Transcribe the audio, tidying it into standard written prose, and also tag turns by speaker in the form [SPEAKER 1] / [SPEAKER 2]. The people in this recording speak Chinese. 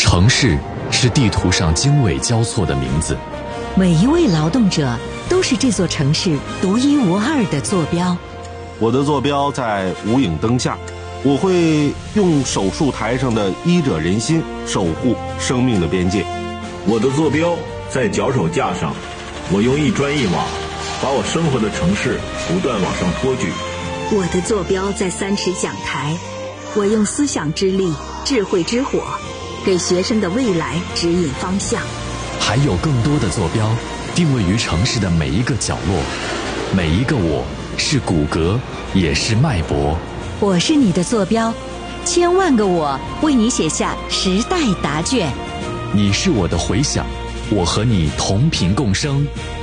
[SPEAKER 1] 城市是地图上经纬交错的名字，
[SPEAKER 2] 每一位劳动者都是这座城市独一无二的坐标。
[SPEAKER 3] 我的坐标在无影灯下，我会用手术台上的医者仁心守护生命的边界。
[SPEAKER 4] 我的坐标在脚手架上，我用一砖一瓦把我生活的城市不断往上托举。
[SPEAKER 5] 我的坐标在3尺讲台，我用思想之力、智慧之火给学生的未来指引方向。
[SPEAKER 1] 还有更多的坐标定位于城市的每一个角落，每一个我是骨骼，也是脉搏。
[SPEAKER 2] 我是你的坐标，千万个我为你写下时代答卷。
[SPEAKER 1] 你是我的回响，我和你同频共生，